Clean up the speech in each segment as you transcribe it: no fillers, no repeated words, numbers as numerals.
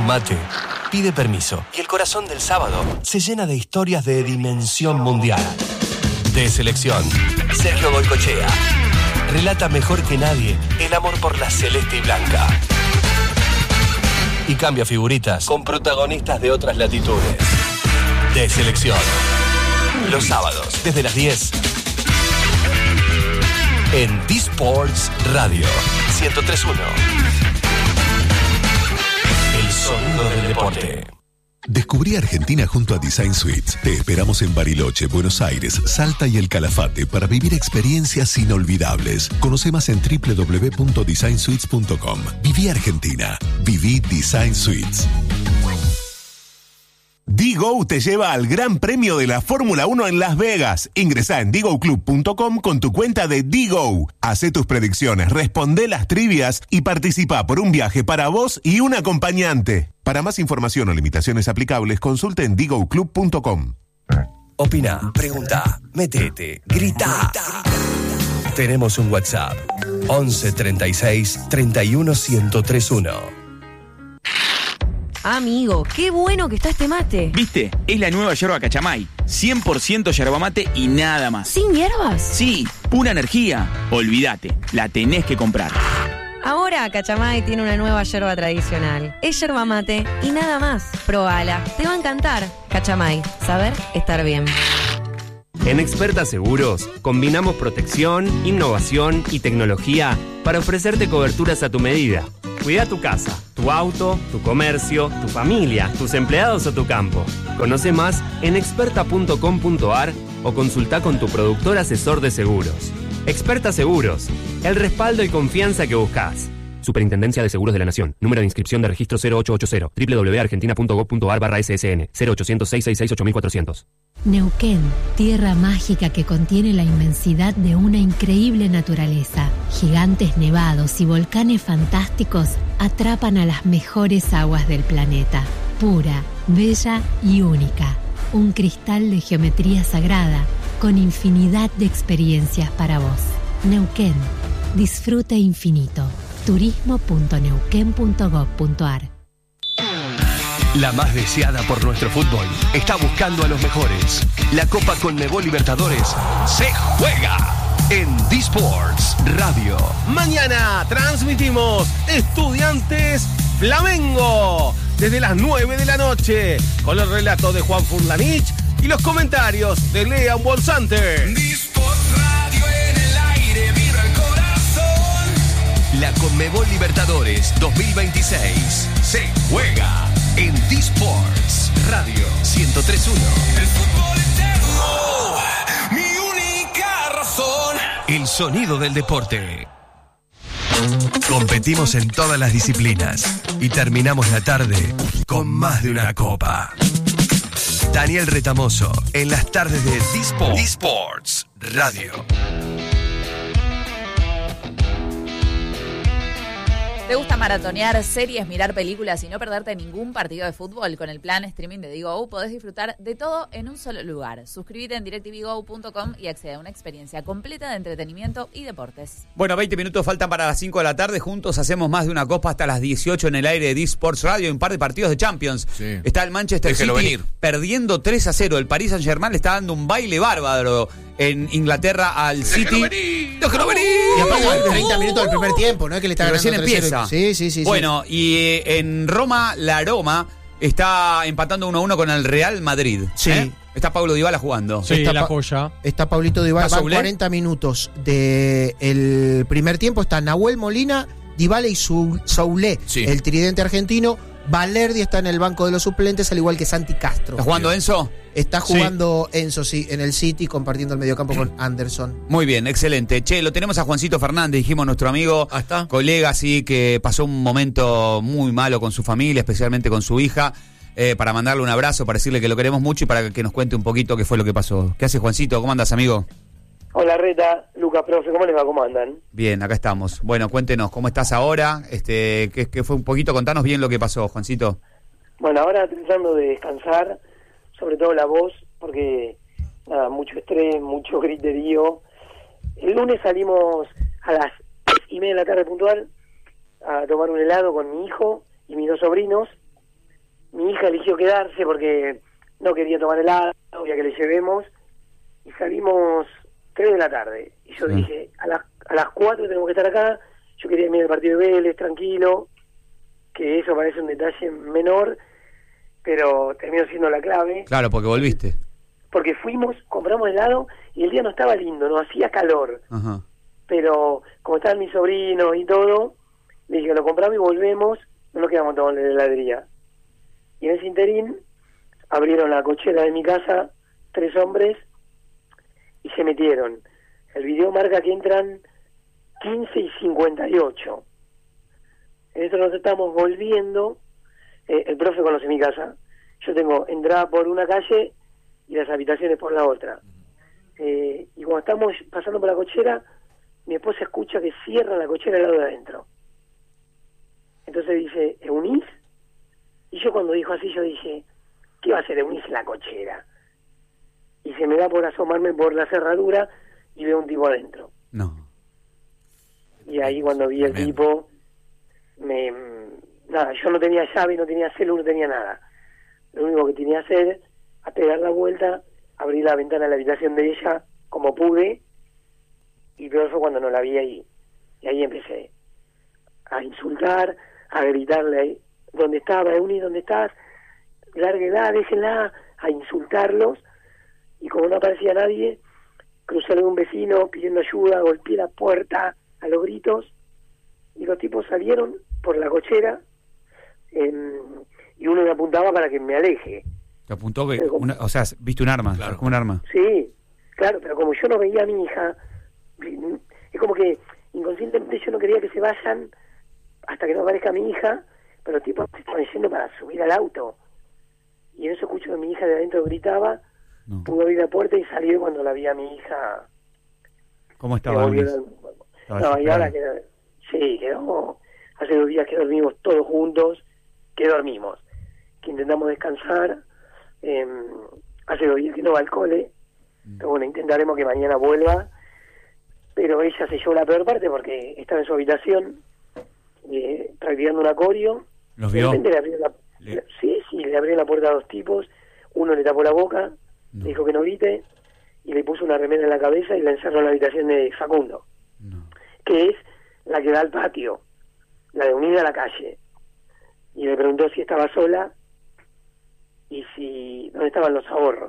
un mate, pide permiso y el corazón del sábado se llena de historias de dimensión mundial. De selección, Sergio Goycochea relata mejor que nadie el amor por la celeste y blanca. Y cambia figuritas con protagonistas de otras latitudes. De selección, los sábados desde las 10 en D-Sports Radio 103.1. El sonido del deporte. Descubrí Argentina junto a Design Suites. Te esperamos en Bariloche, Buenos Aires, Salta y El Calafate para vivir experiencias inolvidables. Conoce más en www.designsuites.com. Viví Argentina. Viví Design Suites. Digo te lleva al Gran Premio de la Fórmula 1 en Las Vegas. Ingresá en digoclub.com con tu cuenta de Digo. Hacé tus predicciones, responde las trivias y participa por un viaje para vos y un acompañante. Para más información o limitaciones aplicables, consulte en digoclub.com. Opina, pregunta, metete, grita. Tenemos un WhatsApp: 11 36 31 1031. Amigo, qué bueno que está este mate. ¿Viste? Es la nueva yerba Cachamay. 100% yerba mate y nada más. ¿Sin hierbas? Sí, pura energía. Olvídate, la tenés que comprar. Ahora Cachamay tiene una nueva yerba tradicional. Es yerba mate y nada más. Probala, te va a encantar. Cachamay, saber estar bien. En Experta Seguros, combinamos protección, innovación y tecnología para ofrecerte coberturas a tu medida. Cuida tu casa, tu auto, tu comercio, tu familia, tus empleados o tu campo. Conoce más en experta.com.ar o consulta con tu productor asesor de seguros. Experta Seguros, el respaldo y confianza que buscas. Superintendencia de Seguros de la Nación. Número de inscripción de registro 0880. www.argentina.gov.ar/ssn. 0800-666-8400. Neuquén, tierra mágica que contiene la inmensidad de una increíble naturaleza. Gigantes nevados y volcanes fantásticos atrapan a las mejores aguas del planeta. Pura, bella y única. Un cristal de geometría sagrada con infinidad de experiencias para vos. Neuquén, disfrute infinito. turismo.neuquén.gov.ar. La más deseada por nuestro fútbol está buscando a los mejores. La Copa Conmebol Libertadores se juega en D-Sports Radio. Mañana transmitimos Estudiantes Flamengo desde las 9 de la noche con el relato de Juan Furlanich y los comentarios de Lean Bolsante. D-Sports Radio en el aire, vibra el corazón. La Conmebol Libertadores 2026 se juega en D-Sports Radio 103.1. El fútbol eterno, mi única razón. El sonido del deporte. Competimos en todas las disciplinas y terminamos la tarde con más de una copa. Daniel Retamoso en las tardes de D-Sports Radio. ¿Te gusta maratonear series, mirar películas y no perderte ningún partido de fútbol? Con el plan streaming de Digo podés disfrutar de todo en un solo lugar. Suscríbete en directvgo.com y accede a una experiencia completa de entretenimiento y deportes. Bueno, 20 minutos faltan para las 5 de la tarde. Juntos hacemos más de una copa hasta las 18 en el aire de D-Sports Radio. Un par de partidos de Champions. Sí. Está el Manchester Déjelo City venir. Perdiendo 3-0. El Paris Saint-Germain le está dando un baile bárbaro en Inglaterra al City. ¡Déjalo venir! Y aparte 30 minutos del primer tiempo, ¿no? Es que le está ganando recién 3-0. empieza. Sí. Bueno, y en Roma, la Roma está empatando 1-1 con el Real Madrid. Sí. Está Paulo Dybala jugando. Sí, Está la joya. Está Pablito Dybala. ¿Está Van Soulé? 40 minutos del primer tiempo. Está Nahuel Molina, Dybala y Soulé, Sí. el tridente argentino. Valerdi está en el banco de los suplentes, al igual que Santi Castro. ¿Está jugando Enzo? Está jugando Enzo, sí, en el City, compartiendo el mediocampo con Anderson. Muy bien, excelente. Che, lo tenemos a Juancito Fernández, dijimos nuestro amigo, colega, sí, que pasó un momento muy malo con su familia, especialmente con su hija, para mandarle un abrazo, para decirle que lo queremos mucho y para que nos cuente un poquito qué fue lo que pasó. ¿Qué hace Juancito? ¿Cómo andas, amigo? Hola Reta, Lucas, profe, ¿cómo les va? ¿Cómo andan? Bien, acá estamos. Bueno, cuéntenos, ¿cómo estás ahora? ¿Qué fue un poquito? Contanos bien lo que pasó, Juancito. Bueno, ahora tratando de descansar, sobre todo la voz, porque nada, mucho estrés, mucho griterío. El lunes salimos a las 10:30 de la tarde puntual a tomar un helado con mi hijo y mis dos sobrinos, mi hija eligió quedarse porque no quería tomar helado, quería que le llevemos, y salimos 3 de la tarde. Y yo dije, a las 4 tenemos que estar acá. Yo quería mirar el partido de Vélez, tranquilo, que eso parece un detalle menor, pero terminó siendo la clave. Claro, porque volviste. Porque fuimos, compramos helado, y el día no estaba lindo, no hacía calor. Ajá. Pero como estaban mis sobrinos y todo, le dije, lo compramos y volvemos, no nos quedamos todos en la heladería. Y en ese interín abrieron la cochera de mi casa 3 hombres y se metieron. El video marca que entran 15 y 58. En esto nos estamos volviendo. El profe conoce mi casa. Yo tengo entrada por una calle y las habitaciones por la otra. Y cuando estamos pasando por la cochera, mi esposa escucha que cierran la cochera al lado de adentro. Entonces dice, ¿Eunice? Y yo cuando dijo así, yo dije, ¿qué va a hacer Eunice en la cochera? Y se me da por asomarme por la cerradura y veo un tipo adentro. No. Y ahí cuando vi el tipo, nada, yo no tenía llave, no tenía celu, no tenía nada. Lo único que tenía que hacer, a pegar la vuelta, abrí la ventana de la habitación de ella como pude, y peor fue cuando no la vi ahí. Y ahí empecé a insultar, a gritarle ahí, ¿dónde estaba, Euni? ¿Dónde estás? Lárguela, déjenla, a insultarlos. Y como no aparecía nadie, crucé a un vecino pidiendo ayuda, golpeé la puerta a los gritos, y los tipos salieron por la cochera, y uno me apuntaba para que me aleje. Te apuntó que, o sea, viste un arma, Claro. un arma. Sí, claro, pero como yo no veía a mi hija, es como que inconscientemente yo no quería que se vayan hasta que no aparezca mi hija, pero los tipos se estaban yendo para subir al auto. Y en eso escucho que mi hija de adentro gritaba, pudo abrir la puerta y salió cuando la vi a mi hija. ¿Cómo estaba? No, y ahora quedó, sí, quedó, hace 2 días que dormimos todos juntos, que dormimos, que intentamos descansar, hace 2 días que no va al cole, pero bueno, intentaremos que mañana vuelva, pero ella se llevó la peor parte porque estaba en su habitación, practicando un acorio. ¿Los vio? De repente le abrieron sí, le abrieron la puerta a 2 tipos, uno le tapó la boca, le dijo que no grite, y le puso una remera en la cabeza y la encerró en la habitación de Facundo, que es la que da al patio, la de unida a la calle. Y le preguntó si estaba sola y si dónde estaban los ahorros.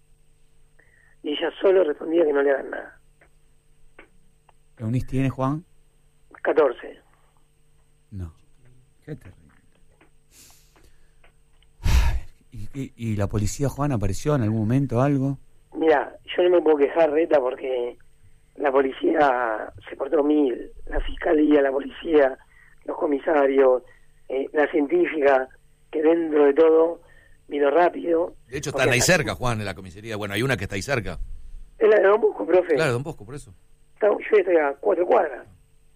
Y ella solo respondía que no le hagan nada. ¿Eunice tiene, Juan? 14. No. Qué terrible. ¿Y la policía, Juan, apareció en algún momento algo? Mira, yo no me puedo quejar, Reta, porque la policía se portó 1000, la fiscalía, la policía, los comisarios, la científica, que dentro de todo vino rápido. De hecho, están ahí cerca, Juan, en la comisaría. Bueno, hay una que está ahí cerca. Es la de Don Bosco, profe. Claro, Don Bosco, por eso. Yo estoy a 4 cuadras.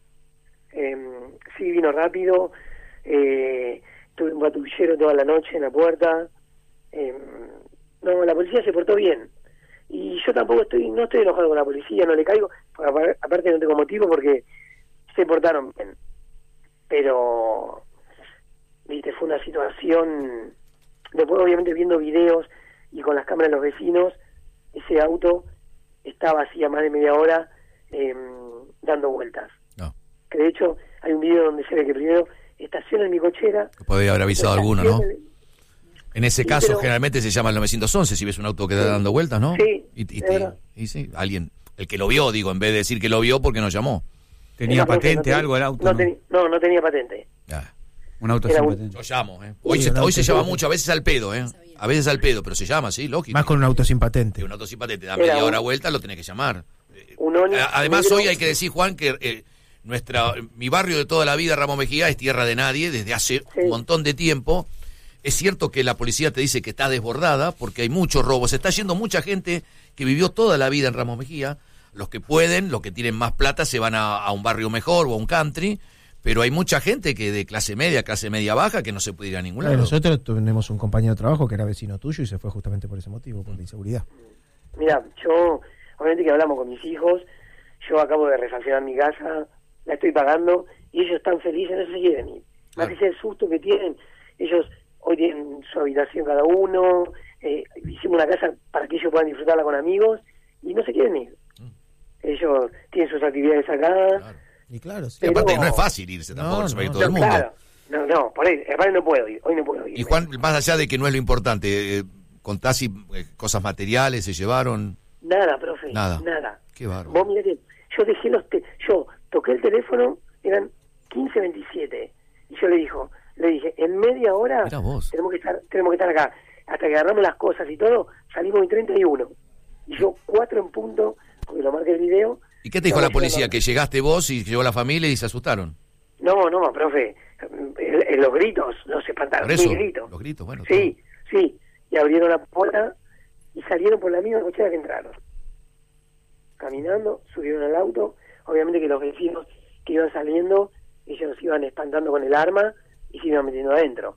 Sí, vino rápido. Tuve un patrullero toda la noche en la puerta. No, la policía se portó bien. Y yo tampoco no estoy enojado con la policía, no le caigo. Aparte no tengo motivo porque se portaron bien. Pero, viste, fue una situación. Después, obviamente, viendo videos y con las cámaras de los vecinos, ese auto estaba hacía más de media hora dando vueltas. No. Que de hecho hay un video donde se ve que primero estaciona en mi cochera. Podría haber avisado alguno, ¿no? En ese Sí, caso, pero generalmente se llama el 911 si ves un auto que está dando vueltas, ¿no? Sí, y sí, alguien, el que lo vio, digo, en vez de decir que lo vio, porque nos llamó. ¿Tenía patente algo el auto? No tenía patente. Un auto Era sin un- patente. Yo llamo, Hoy se llama mucho, a veces al pedo, A veces al pedo, pero se llama, sí, lógico. Más con un auto sin patente. Un auto sin patente, da Era media un- hora vuelta, lo tenés que llamar. Un Onix Además, negro. hoy hay que decir, Juan, que mi barrio de toda la vida, Ramos Mejía, es tierra de nadie desde hace un montón de tiempo. Es cierto que la policía te dice que está desbordada porque hay muchos robos. Está yendo mucha gente que vivió toda la vida en Ramos Mejía. Los que pueden, los que tienen más plata, se van a un barrio mejor o a un country. Pero hay mucha gente que de clase media baja, que no se puede ir a ningún lado. Nosotros tenemos un compañero de trabajo que era vecino tuyo y se fue justamente por ese motivo, por la inseguridad. Mira, yo, obviamente que hablamos con mis hijos, yo acabo de refaccionar mi casa, la estoy pagando, y ellos están felices, no se quieren ir. Más que sea el susto que tienen, ellos hoy tienen su habitación cada uno, hicimos una casa para que ellos puedan disfrutarla con amigos y no se quieren ir. Ellos tienen sus actividades acá. Claro. Y claro, sí. Y aparte no es fácil irse tampoco, se va a ir todo el mundo. Claro. No, por ahí, aparte no puedo ir, hoy no puedo ir. Y Juan, más allá de que no es lo importante, contás si cosas materiales se llevaron. Nada, profe, nada. Qué bárbaro. Vos mirá que yo dejé yo toqué el teléfono, eran 15:27 y yo le dije, en media hora tenemos que estar acá. Hasta que agarramos las cosas y todo, salimos en 31. Y yo 4 en punto, porque lo marqué el video. ¿Y qué te dijo la policía? ¿Que llegaste vos y llegó la familia y se asustaron? No, profe, los gritos, no se espantaron, ¿Por eso? mis gritos. Los gritos, bueno. Sí, y abrieron la puerta y salieron por la misma cochera que entraron. Caminando, subieron al auto, obviamente que los vecinos que iban saliendo, ellos se iban espantando con el arma y se iban metiendo adentro.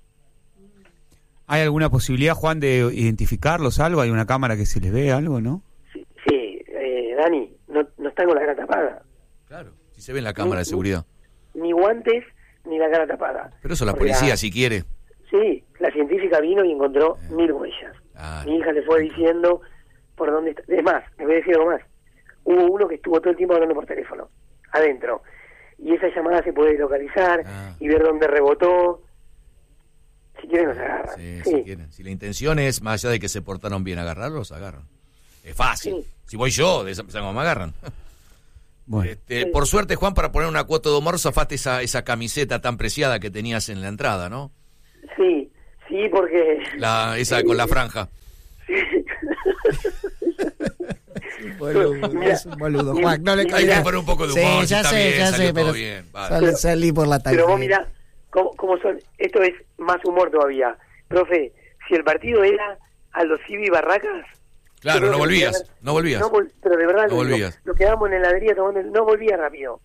¿Hay alguna posibilidad, Juan, de identificarlos algo? ¿Hay una cámara que se les ve algo, no? Sí, Dani, no están con la cara tapada. Claro, si se ve en la cámara de seguridad. Ni guantes, ni la cara tapada. Pero eso la policía, si quiere. Sí, la científica vino y encontró 1000 huellas. Mi hija le fue diciendo por dónde está. Es más, les voy a decir algo más. Hubo uno que estuvo todo el tiempo hablando por teléfono, adentro. Y esa llamada se puede localizar y ver dónde rebotó. Si quieren los agarran. Sí. Si quieren. Si la intención es, más allá de que se portaron bien, agarrarlos, agarran. Es fácil. Sí. Si voy yo, de esa me agarran. Bueno. Por suerte, Juan, para poner una cuota de humor, zafaste esa camiseta tan preciada que tenías en la entrada, ¿no? Sí, porque... Esa con la franja. Sí. Es un boludo, Juan. No le hay que poner un poco de humor. Sí, ya sé, pero bien, vale. salí por la tarde. Pero vos mirá, ¿cómo son? Esto es más humor todavía. Profe, si el partido era Aldo Civi Barracas... Claro, no volvías. Pero de verdad, no volvías. Nos quedamos en la heladería tomando, no volvía rápido.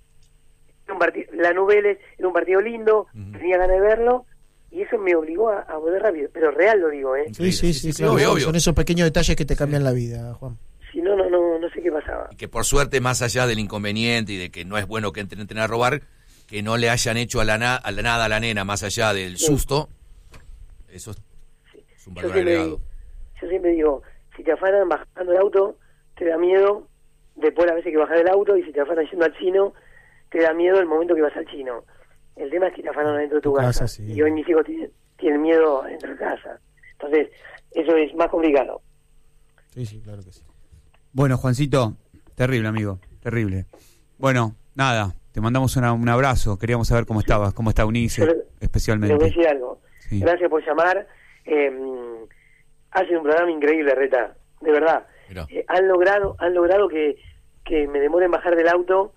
La Nubelles era un partido lindo, tenía ganas de verlo, y eso me obligó a volver rápido. Pero real lo digo, ¿eh? Sí, claro. Obvio. Son esos pequeños detalles que te cambian la vida, Juan. Si no sé qué pasaba. Y que por suerte, más allá del inconveniente y de que no es bueno que entren a robar, que no le hayan hecho a nada a la nena, más allá del susto, eso es un valor agregado. Yo siempre digo, si te afanan bajando el auto, te da miedo después las veces que bajas del auto, y si te afanan yendo al chino, te da miedo el momento que vas al chino. El tema es que te afanan adentro de tu casa. Sí. Y hoy mis hijos tienen miedo adentro de casa. Entonces, eso es más complicado. Sí, claro que sí. Bueno, Juancito, terrible, amigo, terrible. Bueno, nada, te mandamos un abrazo. Queríamos saber cómo estabas, cómo está Unice, especialmente. Les voy a decir algo. Sí. Gracias por llamar. Hacen un programa increíble, Reta, de verdad. Han logrado que me demore en bajar del auto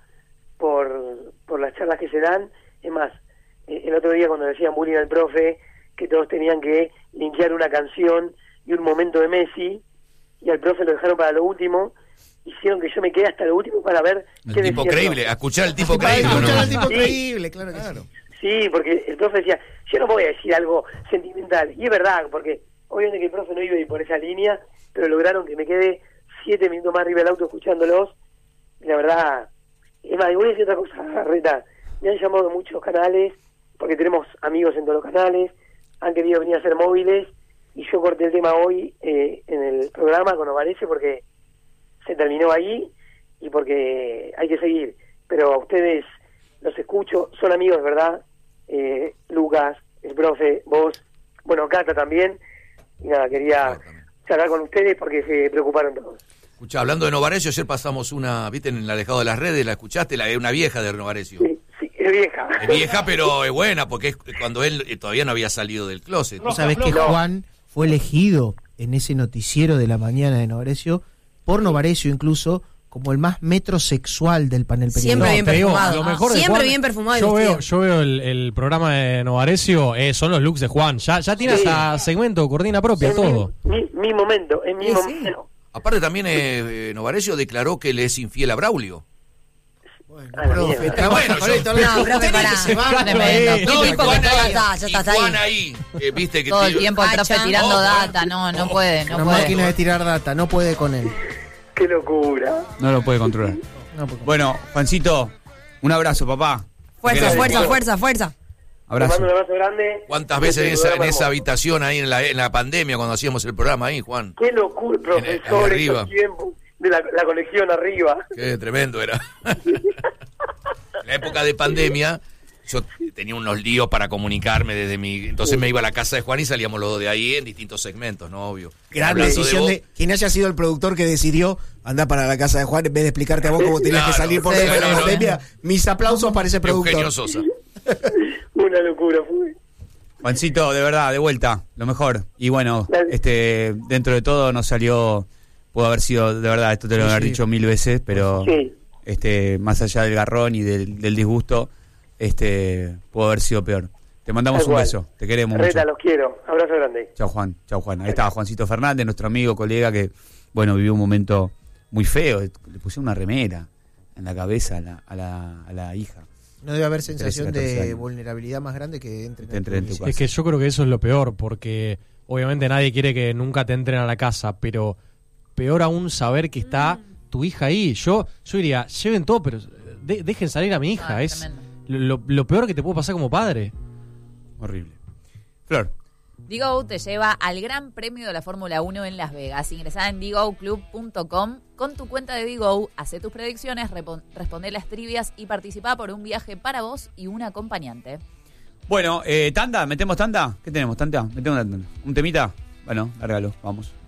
por las charlas que se dan. Es más, el otro día cuando decían bullying al profe, que todos tenían que linkear una canción y un momento de Messi, y al profe lo dejaron para lo último, hicieron que yo me quede hasta lo último para ver qué decía. El tipo creíble, a escuchar al tipo creíble. Escuchar al tipo creíble, claro que sí. Sí, porque el profe decía, yo no voy a decir algo sentimental, y es verdad, porque obviamente que el profe no iba a ir por esa línea, pero lograron que me quede 7 minutos más arriba del auto escuchándolos, y la verdad, es más, y voy a decir otra cosa, Reta, me han llamado muchos canales, porque tenemos amigos en todos los canales, han querido venir a hacer móviles, y yo corté el tema hoy en el programa con Ovarese porque se terminó ahí, y porque hay que seguir, pero a ustedes los escucho, son amigos, ¿verdad? Lucas, el profe, vos, bueno, Cata también, y nada, quería charlar con ustedes porque se preocuparon todos. Escuchá, hablando de Novarecio, ayer pasamos una, viste, en el alejado de las redes, ¿la escuchaste? Una vieja de Novarecio. Sí, es vieja. Es vieja, pero es buena, porque es cuando él todavía no había salido del closet. ¿Tú sabés que Juan fue elegido en ese noticiero de la mañana de Novarecio, por Novarecio incluso, como el más metrosexual del panel periodístico? Siempre bien perfumado. Lo mejor de Siempre Juan, bien perfumado. Yo veo el programa de Novarecio, son los looks de Juan. Ya tiene hasta segmento, cortina propia, es todo. Mi momento, es mi momento. Aparte también Novarecio declaró que le es infiel a Braulio. Bueno, profe, no, profe, pará. Tremendo. No, ya estás ahí. Juan ahí, viste que todo el tiempo el profe tirando data, no puede. Una máquina de tirar data, no puede con él. ¡Qué locura! No lo puede controlar. Bueno, Juancito, un abrazo, papá. Fuerza. Abrazo. Te mando un abrazo grande. ¿Cuántas veces en esa habitación ahí en la pandemia cuando hacíamos el programa ahí, Juan? Qué locura, profesor, arriba. estos tiempos de la conexión arriba. Qué tremendo era. En la época de pandemia, yo tenía unos líos para comunicarme desde entonces me iba a la casa de Juan y salíamos los dos de ahí en distintos segmentos, ¿no? Obvio. Gran Hablando decisión de de quien haya sido el productor que decidió andar para la casa de Juan en vez de explicarte a vos cómo tenías que salir por la pandemia. Mis aplausos para ese productor. Eugenio Sosa. Una locura fue. Juancito, de verdad, de vuelta, lo mejor. Y bueno, dentro de todo nos salió, pudo haber sido, de verdad, esto te lo voy a haber dicho 1000 veces, pero más allá del garrón y del disgusto, pudo haber sido peor. Te mandamos un beso, te queremos Reta, mucho. los quiero. Abrazo grande. Chao Juan. Ahí estaba Juancito Fernández, nuestro amigo, colega, que, bueno, vivió un momento muy feo. Le pusieron una remera en la cabeza a la hija. No debe haber sensación 13, 14 de años. vulnerabilidad más grande que entre en tu casa. Es que yo creo que eso es lo peor, porque obviamente nadie quiere que nunca te entren a la casa, pero peor aún saber que está tu hija ahí. Yo diría, lleven todo, pero dejen salir a mi hija. Es lo peor que te puede pasar como padre. Horrible. Flor. Digo te lleva al Gran Premio de la Fórmula 1 en Las Vegas. Ingresá en digoclub.com con tu cuenta de Digo, hacé tus predicciones, responde las trivias y participá por un viaje para vos y un acompañante. Bueno, ¿tanda? ¿Metemos tanda? ¿Qué tenemos? ¿Tanda? ¿Metemos tanda? ¿Un temita? Bueno, lárgalo, vamos.